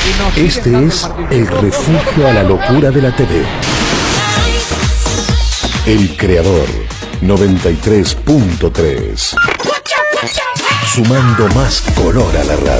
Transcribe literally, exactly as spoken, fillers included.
Este es el refugio a la locura de la T V. El Creador noventa y tres punto tres. Sumando más color a la radio.